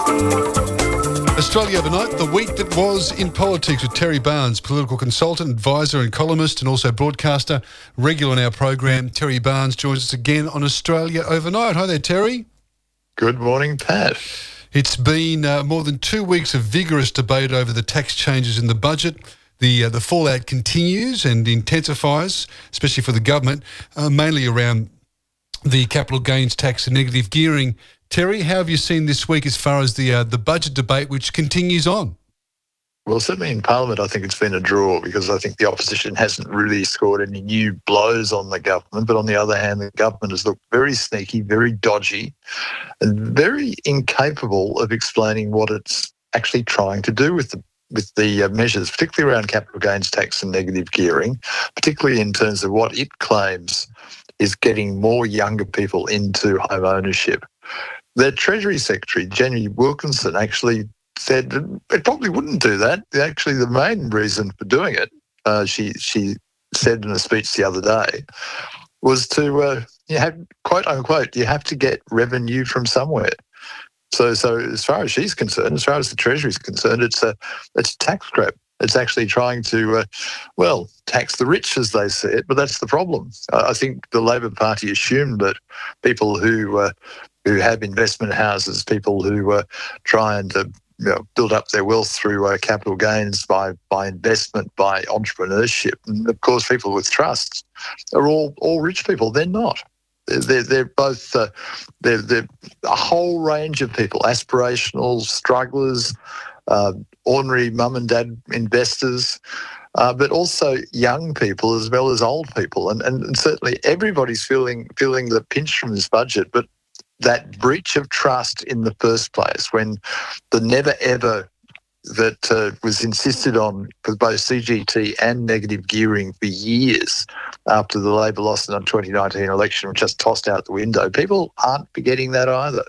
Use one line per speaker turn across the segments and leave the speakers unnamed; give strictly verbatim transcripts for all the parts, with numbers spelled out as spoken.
Australia Overnight, the week that was in politics with Terry Barnes, political consultant, advisor and columnist and also broadcaster, regular on our program. Terry Barnes joins us again on Australia Overnight. Hi there, Terry.
Good morning, Pat.
It's been uh, more than two weeks of vigorous debate over the tax changes in the budget. The uh, the fallout continues and intensifies, especially for the government, uh, mainly around the capital gains tax and negative gearing. Terry, how have you seen this week as far as the uh, the budget debate, which continues on?
Well, certainly in Parliament, I think it's been a draw because I think the opposition hasn't really scored any new blows on the government. But on the other hand, the government has looked very sneaky, very dodgy, and very incapable of explaining what it's actually trying to do with the with the uh, measures, particularly around capital gains tax and negative gearing, particularly in terms of what it claims is getting more younger people into home ownership. The Treasury Secretary, Jenny Wilkinson, actually said it probably wouldn't do that. Actually, the main reason for doing it, uh, she she said in a speech the other day, was to, uh, you have, quote unquote, you have to get revenue from somewhere. So, so as far as she's concerned, as far as the Treasury is concerned, it's a it's a tax grab. It's actually trying to, uh, well, tax the rich, as they say it, but that's the problem. Uh, I think the Labor Party assumed that people who uh, who have investment houses, people who uh, try and uh, you know, build up their wealth through uh, capital gains by by investment, by entrepreneurship, and of course people with trusts are all all rich people. They're not. They're, they're both, uh, they're, they're a whole range of people, aspirational, strugglers, uh, ordinary mum and dad investors, uh, but also young people as well as old people. And, and, and certainly everybody's feeling feeling the pinch from this budget, but that breach of trust in the first place when the never ever that uh, was insisted on for both C G T and negative gearing for years after the Labor lost in the twenty nineteen election, which just tossed out the window. People aren't forgetting that either.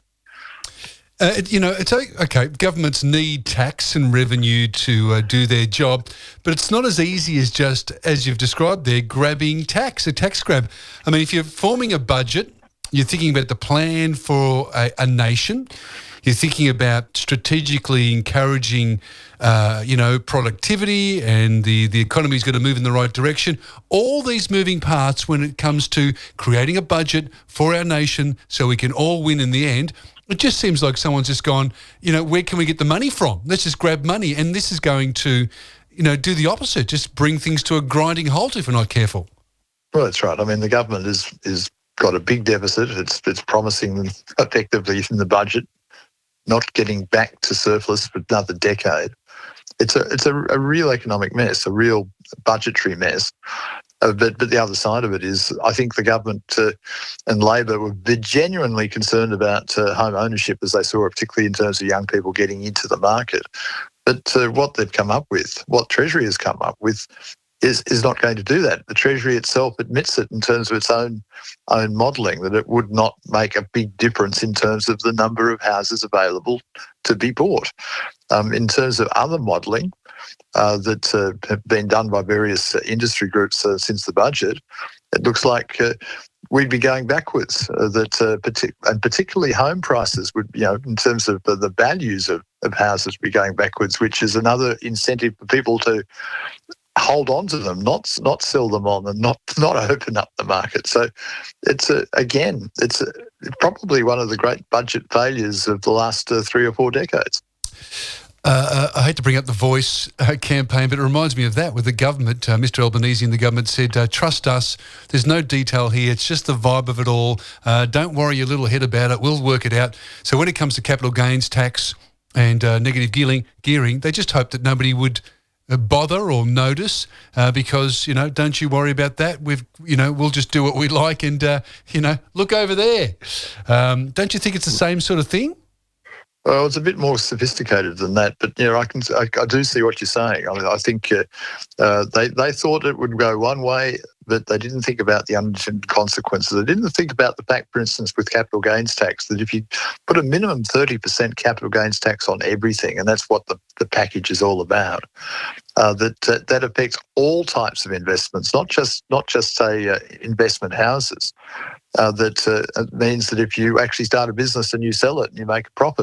Uh, it, you know, it's okay. Governments need tax and revenue to uh, do their job, but it's not as easy as just, as you've described there, grabbing tax, a tax grab. I mean, if you're forming a budget, you're thinking about the plan for a, a nation. You're thinking about strategically encouraging, uh, you know, productivity and the, the economy's going to move in the right direction. All these moving parts when it comes to creating a budget for our nation so we can all win in the end. It just seems like someone's just gone, you know, where can we get the money from? Let's just grab money. And this is going to, you know, do the opposite, just bring things to a grinding halt if we're not careful.
Well, that's right. I mean, the government is is got a big deficit. It's, it's promising them effectively from the budget, not getting back to surplus for another decade. It's a it's a, a real economic mess, a real budgetary mess. Uh, but but the other side of it is, I think the government uh, and Labor were genuinely concerned about uh, home ownership, as they saw it, particularly in terms of young people getting into the market. But uh, what they've come up with, what Treasury has come up with, is is not going to do that. The Treasury itself admits it in terms of its own own modelling, that it would not make a big difference in terms of the number of houses available to be bought. Um, in terms of other modelling uh, that uh, have been done by various uh, industry groups uh, since the budget, it looks like uh, we'd be going backwards. Uh, that uh, partic- and particularly home prices would, you know, in terms of uh, the values of, of houses, would be going backwards, which is another incentive for people to hold on to them, not not sell them on, and not not open up the market. So it's a, again, it's a, probably one of the great budget failures of the last uh, three or four decades.
Uh, I hate to bring up the Voice uh, campaign, but it reminds me of that with the government. Uh, Mister Albanese and the government said, uh, trust us, there's no detail here, it's just the vibe of it all. Uh, don't worry your little head about it, we'll work it out. So when it comes to capital gains tax and uh, negative gearing, gearing, they just hoped that nobody would bother or notice uh, because, you know, don't you worry about that. We've, you know, we'll just do what we like and, uh, you know, look over there. Um, don't you think it's the same sort of thing?
Well, it's a bit more sophisticated than that, but you know, I can I, I do see what you're saying. I mean, I think uh, uh, they they thought it would go one way, but they didn't think about the unintended consequences. They didn't think about the fact, for instance, with capital gains tax, that if you put a minimum thirty percent capital gains tax on everything, and that's what the, the package is all about, uh, that uh, that affects all types of investments, not just not just say uh, investment houses. Uh, that uh, means that if you actually start a business and you sell it and you make a profit,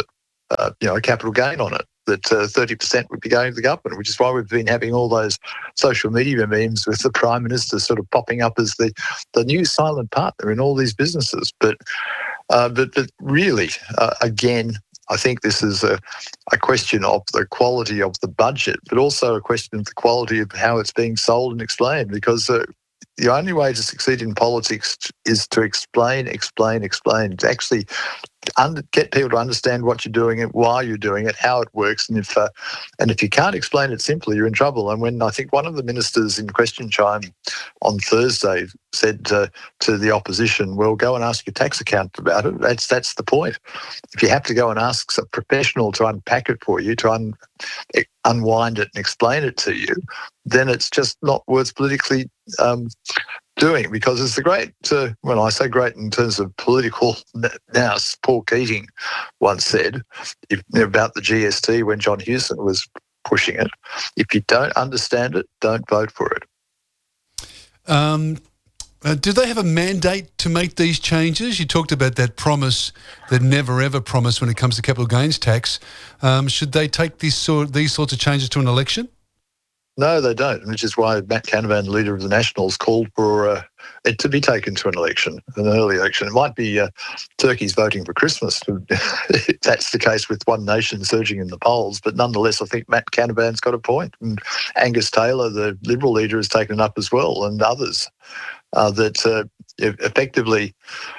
uh, you know, a capital gain on it, that uh, thirty percent would be going to the government, which is why we've been having all those social media memes with the Prime Minister sort of popping up as the, the new silent partner in all these businesses. But uh, but, but really, uh, again, I think this is a, a question of the quality of the budget, but also a question of the quality of how it's being sold and explained, because uh, the only way to succeed in politics is to explain, explain, explain, to actually under, get people to understand what you're doing and why you're doing it, how it works. And if uh, and if you can't explain it simply, you're in trouble. And when I think one of the ministers in question time on Thursday said uh, to the opposition, well, go and ask your tax accountant about it. That's, that's the point. If you have to go and ask a professional to unpack it for you, to un, unwind it and explain it to you, then it's just not worth politically um, doing, because it's the great, uh, when I say great in terms of political nous, Paul Keating once said if, about the G S T when John Hewson was pushing it, if you don't understand it, don't vote for it.
Um, uh, do they have a mandate to make these changes? You talked about that promise, that never ever promise when it comes to capital gains tax. Um, should they take these sort, these sorts of changes to an election?
No, they don't, which is why Matt Canavan, leader of the Nationals, called for uh, it to be taken to an election, an early election. It might be uh, turkeys voting for Christmas, if that's the case with One Nation surging in the polls. But nonetheless, I think Matt Canavan's got a point. And Angus Taylor, the Liberal leader, has taken it up as well, and others, uh, that uh, effectively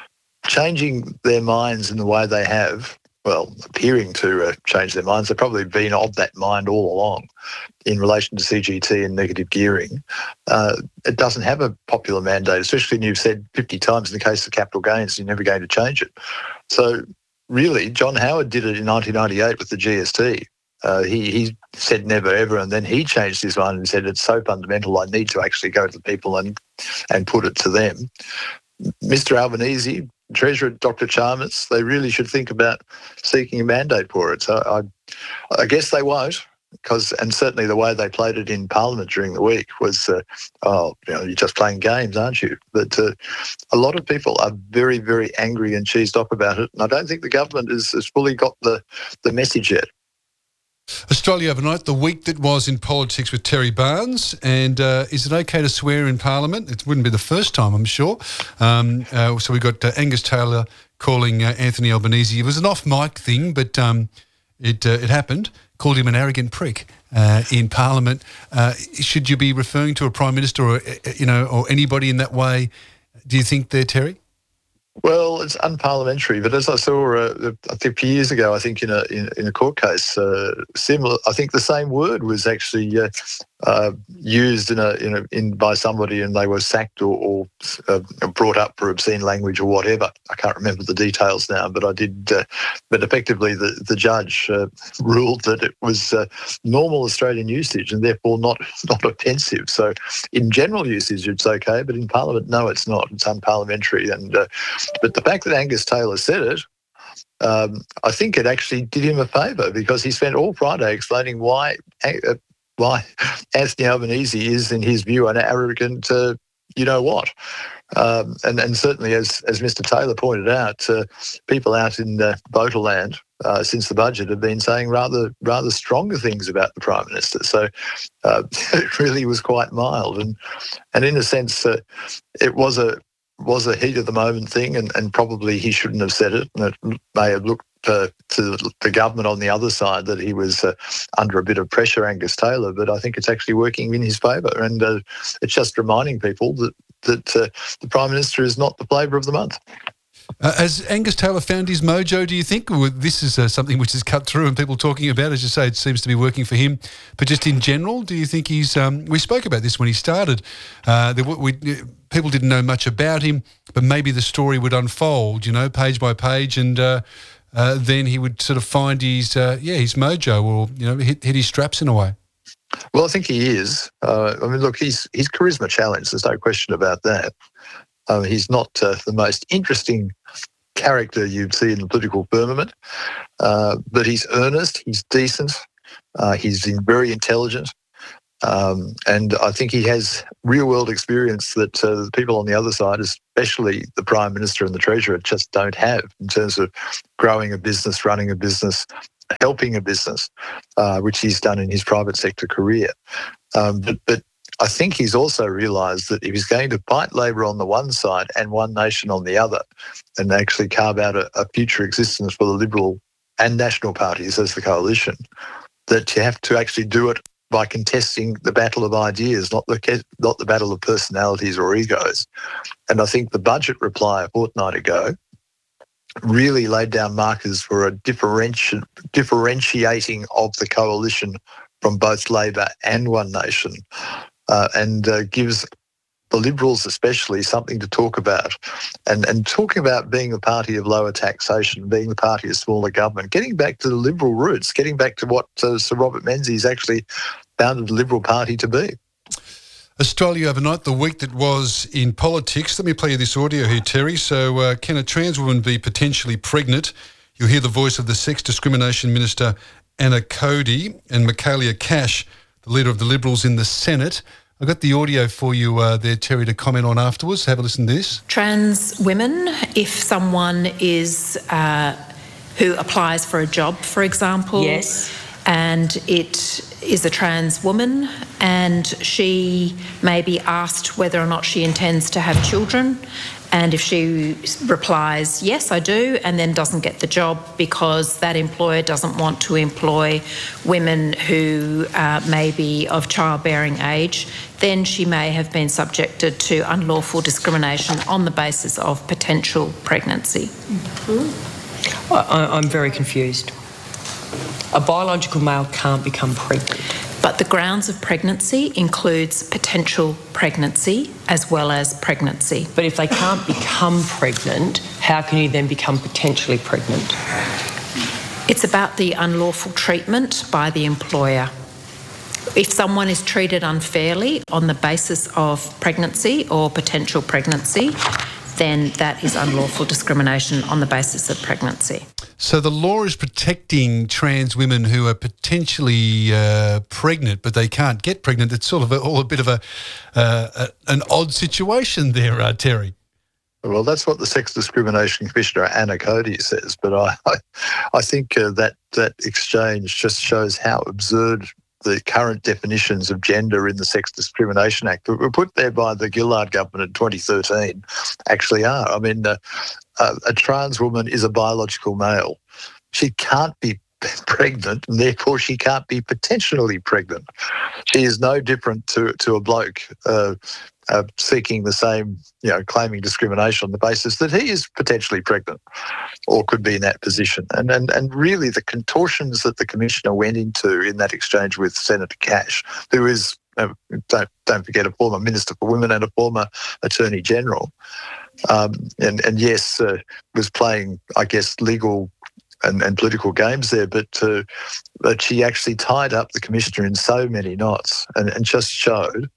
changing their minds in the way they have, well, appearing to uh, change their minds. They've probably been of that mind all along in relation to C G T and negative gearing. Uh, it doesn't have a popular mandate, especially when you've said fifty times in the case of capital gains, you're never going to change it. So really, John Howard did it in nineteen ninety-eight with the G S T. Uh, he, he said never ever, and then he changed his mind and said it's so fundamental, I need to actually go to the people and, and put it to them. Mister Albanese, Treasurer Doctor Chalmers, they really should think about seeking a mandate for it. So I, I guess they won't, because, and certainly the way they played it in Parliament during the week was, uh, oh, you know, you're just playing games, aren't you? But uh, a lot of people are very, very angry and cheesed off about it, and I don't think the government has, has fully got the, the message yet.
Australia overnight, the week that was in politics with Terry Barnes, and uh, is it okay to swear in Parliament? It wouldn't be the first time, I'm sure. Um, uh, so we got uh, Angus Taylor calling uh, Anthony Albanese. It was an off-mic thing, but um, it uh, it happened. Called him an arrogant prick uh, in Parliament. Uh, should you be referring to a Prime Minister or uh, you know or anybody in that way? Do you think there, Terry?
Well, it's unparliamentary, but as I saw, uh, I think a few years ago, I think in a in, in a court case, uh, similar, I think the same word was actually uh, uh, used in a, in a in by somebody, and they were sacked or, or uh, brought up for obscene language or whatever. I can't remember the details now, but I did. Uh, but effectively, the the judge uh, ruled that it was uh, normal Australian usage and therefore not not offensive. So, in general usage, it's okay, but in Parliament, no, it's not. It's unparliamentary, and. Uh, But the fact that Angus Taylor said it, um, I think it actually did him a favour, because he spent all Friday explaining why uh, why Anthony Albanese is, in his view, an arrogant, uh, you know what. Um, and, and certainly, as as Mister Taylor pointed out, uh, people out in uh, Voterland uh, since the budget have been saying rather rather stronger things about the Prime Minister. So uh, it really was quite mild, and and in a sense, uh, it was a. was a heat of the moment thing, and, and probably he shouldn't have said it, and it may have looked uh, to the government on the other side that he was uh, under a bit of pressure, Angus Taylor, but I think it's actually working in his favour, and uh, it's just reminding people that, that uh, the Prime Minister is not the flavour of the month.
Uh, has Angus Taylor found his mojo, do you think? Or this is uh, something which is cut through and people talking about, as you say, it seems to be working for him. But just in general, do you think he's... Um, we spoke about this when he started. Uh, there, we, people didn't know much about him, but maybe the story would unfold, you know, page by page, and uh, uh, then he would sort of find his, uh, yeah, his mojo, or, you know, hit, hit his straps in a way.
Well, I think he is. Uh, I mean, look, he's, he's charisma challenged. There's no question about that. Um, he's not uh, the most interesting character you'd see in the political firmament, uh, but he's earnest, he's decent, uh, he's very intelligent, um, and I think he has real-world experience that uh, the people on the other side, especially the Prime Minister and the Treasurer, just don't have in terms of growing a business, running a business, helping a business, uh, which he's done in his private sector career. Um, but, but I think he's also realised that if he's going to fight Labor on the one side and One Nation on the other, and actually carve out a, a future existence for the Liberal and National parties as the coalition, that you have to actually do it by contesting the battle of ideas, not the not the battle of personalities or egos. And I think the budget reply a fortnight ago really laid down markers for a differenti- differentiating of the coalition from both Labor and One Nation, uh, and uh, gives the Liberals especially something to talk about. And, and talking about being the party of lower taxation, being the party of smaller government, getting back to the Liberal roots, getting back to what uh, Sir Robert Menzies actually founded the Liberal Party to be.
Australia overnight, the week that was in politics. Let me play you this audio here, Terry. So uh, can a trans woman be potentially pregnant? You'll hear the voice of the Sex Discrimination Minister, Anna Cody, and Michaelia Cash, the leader of the Liberals in the Senate. I've got the audio for you uh, there, Terry, to comment on afterwards. Have a listen to this.
Trans women, if someone is uh, who applies for a job, for example,
yes,
and it is a trans woman and she may be asked whether or not she intends to have children, and if she replies, yes, I do, and then doesn't get the job because that employer doesn't want to employ women who uh, may be of childbearing age, then she may have been subjected to unlawful discrimination on the basis of potential pregnancy.
Mm-hmm. I, I'm very confused. A biological male can't become pregnant.
But the grounds of pregnancy includes potential pregnancy as well as pregnancy.
But if they can't become pregnant, how can you then become potentially pregnant?
It's about the unlawful treatment by the employer. If someone is treated unfairly on the basis of pregnancy or potential pregnancy, then that is unlawful discrimination on the basis of pregnancy.
So the law is protecting trans women who are potentially uh, pregnant, but they can't get pregnant. It's sort of a, all a bit of a, uh, a an odd situation there, uh, Terry.
Well, that's what the Sex Discrimination Commissioner, Anna Cody, says. But I, I, I think uh, that that exchange just shows how absurd the current definitions of gender in the Sex Discrimination Act that were put there by the Gillard government in twenty thirteen actually are. I mean, uh, uh, a trans woman is a biological male. She can't be pregnant, and therefore she can't be potentially pregnant. She is no different to, to a bloke uh, uh, seeking the same, you know, claiming discrimination on the basis that he is potentially pregnant or could be in that position. And, and, and really the contortions that the Commissioner went into in that exchange with Senator Cash, who is, uh, don't, don't forget, a former Minister for Women and a former Attorney General, um, and, and yes, uh, was playing, I guess, legal and, and political games there, but, uh, but she actually tied up the Commissioner in so many knots and, and just showed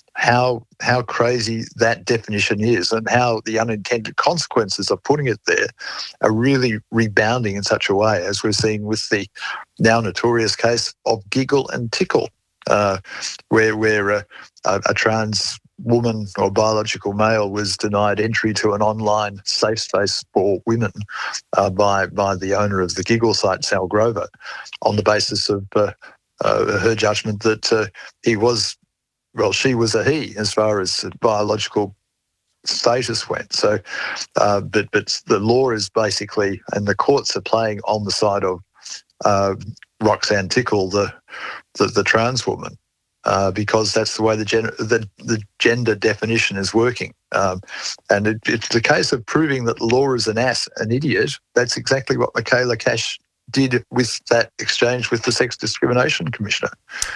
how how crazy that definition is and how the unintended consequences of putting it there are really rebounding in such a way, as we're seeing with the now notorious case of Giggle and Tickle, uh, where, where uh, a, a trans woman or biological male was denied entry to an online safe space for women uh, by by the owner of the Giggle site, Sal Grover, on the basis of uh, uh, her judgment that uh, he was, well, she was a he as far as biological status went. So, uh, but but the law is basically, and the courts are playing on the side of uh, Roxanne Tickle, the the, the trans woman. Uh, because that's the way the, gen- the, the gender definition is working. Um, and it, it's the case of proving that the law is an ass, an idiot. That's exactly what Michaelia Cash did with that exchange with the Sex Discrimination Commissioner.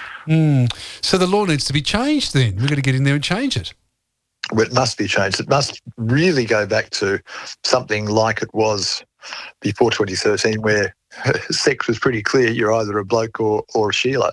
Mm. So the law needs to be changed then. We've got to get in there and change it.
Well, it must be changed. It must really go back to something like it was before twenty thirteen, where sex was pretty clear. You're either a bloke or, or a Sheila.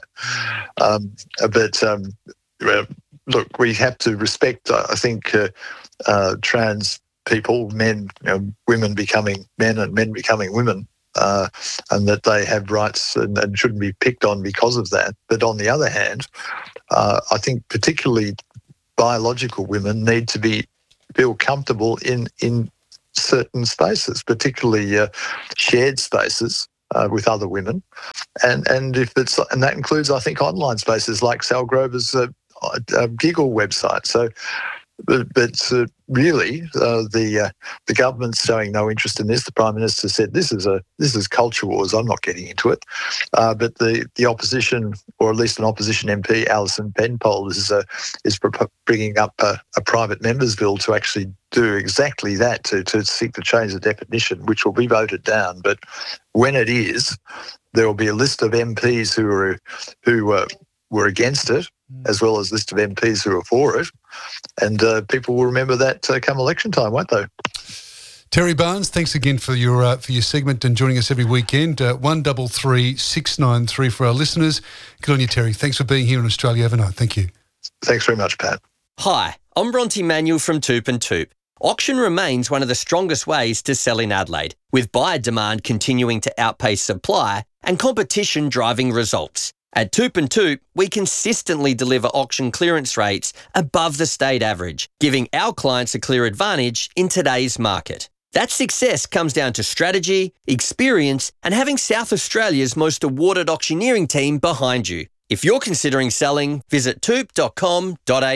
Um, but um, well, look, we have to respect, I think, uh, uh, trans people, men, you know, women becoming men and men becoming women, uh, and that they have rights and, and shouldn't be picked on because of that. But on the other hand, uh, I think particularly biological women need to be feel comfortable in in certain spaces, particularly uh, shared spaces, uh, with other women. And and if it's and that includes, I think, online spaces like Sal Grover's uh, uh, Giggle website. So, but, but uh, really, uh, the uh, the government's showing no interest in this. The Prime Minister said this is a this is culture wars. I'm not getting into it. Uh, but the, the opposition, or at least an opposition M P, Alison Penfold, is uh, is bringing up a, a private members bill to actually do exactly that, to to seek to change the definition, which will be voted down. But when it is, there will be a list of M Ps who are who uh, were against it, as well as a list of M Ps who are for it. And uh, people will remember that uh, come election time, won't they?
Terry Barnes, thanks again for your uh, for your segment and joining us every weekend. Uh, one double three six nine three for our listeners. Good on you, Terry. Thanks for being here in Australia overnight. Thank you.
Thanks very much, Pat.
Hi, I'm Bronte Manuel from Toop and Toop. Auction remains one of the strongest ways to sell in Adelaide, with buyer demand continuing to outpace supply and competition driving results. At Toop and Toop, we consistently deliver auction clearance rates above the state average, giving our clients a clear advantage in today's market. That success comes down to strategy, experience, and having South Australia's most awarded auctioneering team behind you. If you're considering selling, visit toop dot com dot a u.